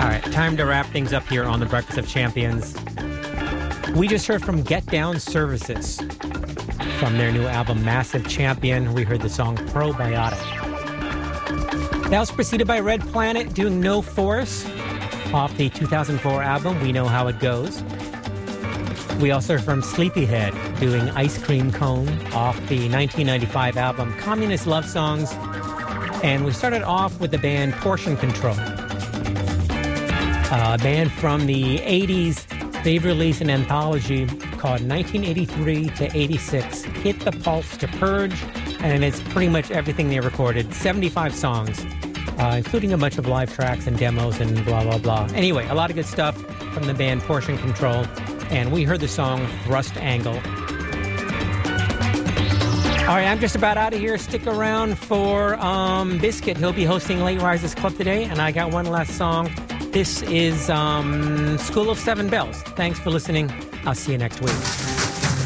All right, time to wrap things up here on the Breakfast of Champions. We just heard from Get Down Services from their new album, Massive Champion. We heard the song Probiotic. That was preceded by Red Planet doing No Force off the 2004 album, We Know How It Goes. We also heard from Sleepyhead doing Ice Cream Cone off the 1995 album, Communist Love Songs. And we started off with the band Portion Control, a band from the 80s. They've released an anthology called 1983 to 86, Hit the Pulse to Purge, and it's pretty much everything they recorded, 75 songs, including a bunch of live tracks and demos and blah, blah, blah. Anyway, a lot of good stuff from the band Portion Control, and we heard the song Thrust Angle. All right, I'm just about out of here. Stick around for Biscuit. He'll be hosting Late Risers Club today, and I got one last song. This is School of Seven Bells. Thanks for listening. I'll see you next week.